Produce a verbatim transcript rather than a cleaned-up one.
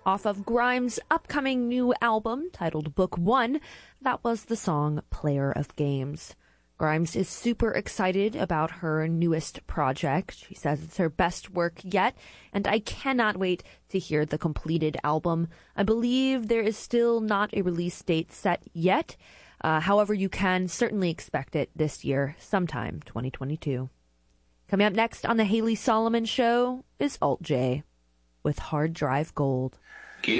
Off of Grimes' upcoming new album titled Book One, that was the song Player of Games. Grimes is super excited about her newest project. She says it's her best work yet, and I cannot wait to hear the completed album. I believe there is still not a release date set yet. Uh, however, you can certainly expect it this year, sometime twenty twenty-two. Coming up next on The Haley Solomon Show is Alt J with Hard Drive Gold.